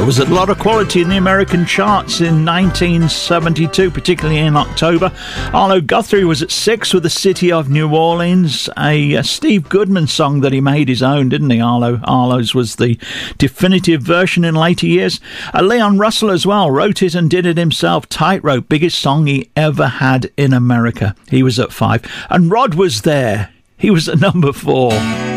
There was a lot of quality in the American charts in 1972, particularly in October. Arlo Guthrie was at 6 with The City of New Orleans, a Steve Goodman song that he made his own, didn't he, Arlo? Arlo's was the definitive version in later years. Leon Russell as well wrote it and did it himself. Tightrope, biggest song he ever had in America. He was at 5. And Rod was there. He was at number 4.